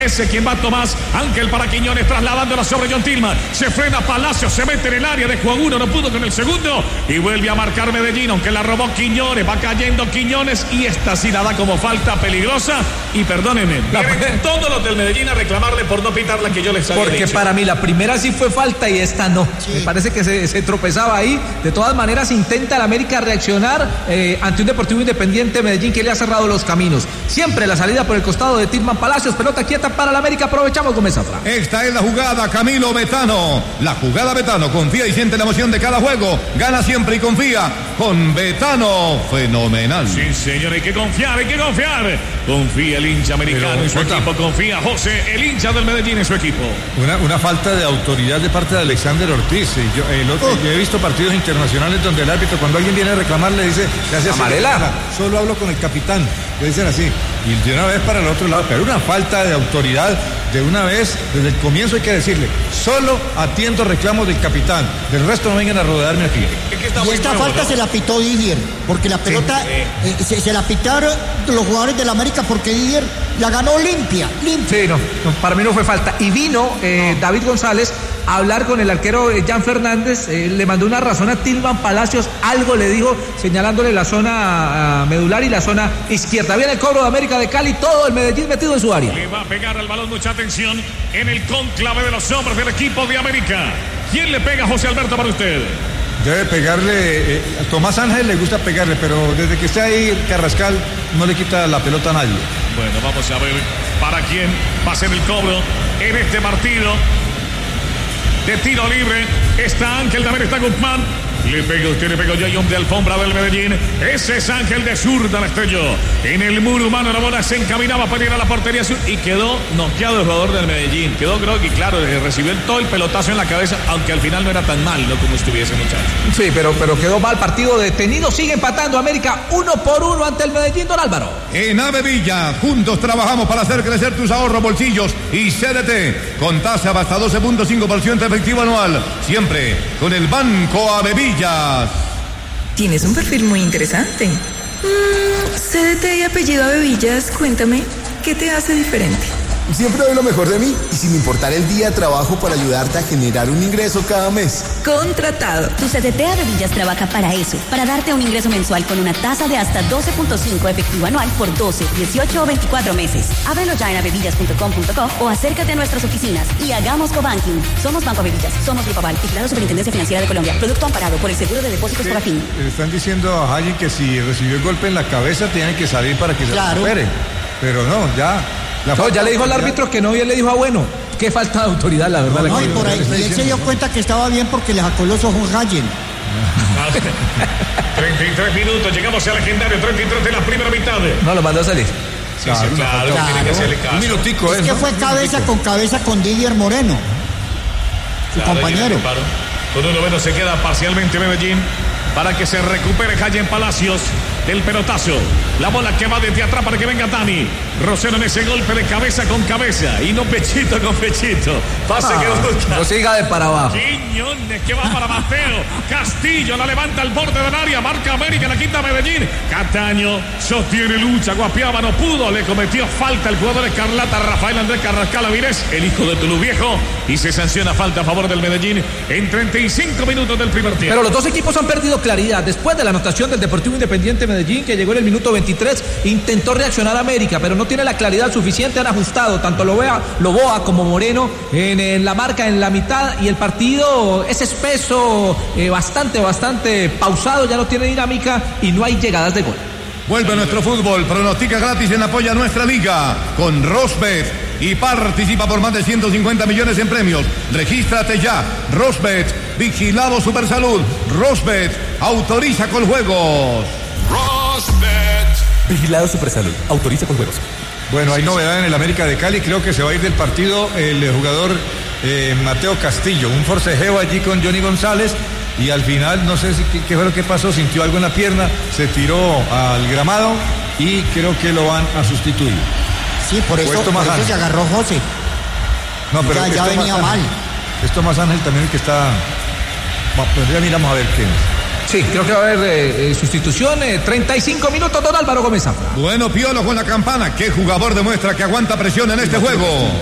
Ese quien va Tomás, Ángel para Quiñones, trasladándola sobre John Tillman, se frena Palacios, se mete en el área de Juan 1, no pudo con el segundo y vuelve a marcar Medellín, aunque la robó Quiñones, va cayendo Quiñones y esta sí la da como falta peligrosa y perdónenme, todos los del Medellín a reclamarle por no pitar la que yo les había porque dicho. Para mí la primera sí fue falta y esta no, sí. Me parece que se tropezaba ahí, de todas maneras intenta el América reaccionar ante un Deportivo Independiente Medellín que le ha cerrado los caminos, siempre la salida por el costado de Tillman Palacios, pelota quieta para la América, aprovechamos con esa franja. Esta es la jugada, Camilo Betano. La jugada Betano, confía y siente la emoción de cada juego. Gana siempre y confía con Betano. Fenomenal. Sí, señor, hay que confiar, hay que confiar. Confía el hincha americano en su equipo, confía José, el hincha del Medellín en su equipo. Una falta de autoridad de parte de Alexander Ortiz. Yo he visto partidos internacionales donde el árbitro, cuando alguien viene a reclamar, le dice, se hace amarela. Solo hablo con el capitán. Le dicen así. Y de una vez para el otro lado. Pero una falta de autoridad, de una vez, desde el comienzo hay que decirle, solo atiendo reclamos del capitán. Del resto no vengan a rodearme aquí. Y esta falta, ¿no? Se la pitó Didier, porque la pelota se la pitaron los jugadores del América porque Didier la ganó limpia. Sí, no, para mí no fue falta. Y vino David González a hablar con el arquero Jan Fernández, le mandó una razón a Tillman Palacios, algo le dijo, señalándole la zona medular y la zona izquierda. Viene el cobro de América de Cali, todo el Medellín metido en su área. Le va a pegar al balón, mucha atención, en el cónclave de los hombres del equipo de América. ¿Quién le pega, José Alberto, para usted? Debe pegarle, a Tomás Ángel le gusta pegarle, pero desde que está ahí Carrascal no le quita la pelota a nadie. Bueno, vamos a ver para quién va a ser el cobro en este partido de tiro libre. Está Ángel, también está Guzmán. Le pega usted, le pegó John de alfombra del Medellín. Ese es Ángel de zurda, la estrelló. En el muro humano la bola se encaminaba para ir a la portería sur y quedó noqueado el jugador del Medellín. Quedó, creo que claro, recibió todo el pelotazo en la cabeza, aunque al final no era tan mal, ¿no? Como estuviese, muchacho. Sí, pero quedó mal, partido detenido. Sigue empatando América 1-1 ante el Medellín, don Álvaro. En Avevilla, juntos trabajamos para hacer crecer tus ahorros, bolsillos y CDT. Con tasa hasta 12.5% efectivo anual. Siempre con el Banco Avevilla. Tienes un perfil muy interesante. CDT y apellido Avevillas, cuéntame, ¿qué te hace diferente? Siempre doy lo mejor de mí y sin importar el día trabajo para ayudarte a generar un ingreso cada mes. Contratado. Tu CDT Avevillas trabaja para eso, para darte un ingreso mensual con una tasa de hasta 12.5 efectivo anual por 12, 18 o 24 meses. Ábrelo ya en avevillas.com.co o acércate a nuestras oficinas y hagamos cobanking. Somos Banco Avevillas, somos Grupo Aval, vigilado Superintendencia Financiera de Colombia, producto amparado por el Seguro de Depósitos Fogafín. Están diciendo a Hayen que si recibió el golpe en la cabeza tiene que salir para que se recupere. Pero no, ya... ya le dijo al árbitro que no, y él le dijo, bueno, qué falta de autoridad, la verdad. No, y por ahí él se dio cuenta que estaba bien porque le sacó los ojos Hayen. 33 minutos, llegamos al legendario 33 de la primera mitad. No, lo mandó a salir. Sí, claro, tiene que hacerle caso. Un minutico, es que fue cabeza con cabeza con Didier Moreno, su compañero. Con uno menos se queda parcialmente Medellín para que se recupere Hayen Palacios del pelotazo. La bola que va desde atrás para que venga Dani Rosero en ese golpe de cabeza con cabeza y no pechito con pechito. Pase que busca. No siga de para abajo. Quiñones que va para Mateo. Castillo la levanta al borde del área. Marca América, la quita Medellín. Cataño sostiene lucha. Guapiaba no pudo. Le cometió falta el jugador escarlata Rafael Andrés Carrascal Avilés, el hijo de Tulú Viejo. Y se sanciona falta a favor del Medellín en 35 minutos del primer tiempo. Pero los dos equipos han perdido claridad. Después de la anotación del Deportivo Independiente Medellín, que llegó en el minuto 23, intentó reaccionar América, pero no tiene la claridad suficiente. Han ajustado tanto Loboa como Moreno en la marca en la mitad, y el partido es espeso, bastante pausado, ya no tiene dinámica y no hay llegadas de gol. Vuelve nuestro fútbol, pronostica gratis en apoyo a nuestra liga con Rosbet y participa por más de 150 millones en premios. Regístrate ya. Rosbet, vigilado Supersalud. Rosbet, autoriza con juegos. Rosbet, vigilado Supersalud, autoriza con juegos. Bueno, hay novedad en el América de Cali. Creo que se va a ir del partido el jugador Mateo Castillo. Un forcejeo allí con Johnny González. Y al final, no sé qué fue lo que pasó, sintió algo en la pierna, se tiró al gramado y creo que lo van a sustituir. Sí, por eso se agarró José. No, pero ya venía mal. Es Tomás Ángel también el que está... Bueno, pues ya miramos a ver quién es. Sí, creo que va a haber sustitución. 35 minutos, don Álvaro Gómez Zafra. Bueno, Piolo con la campana. ¿Qué jugador demuestra que aguanta presión en este juego?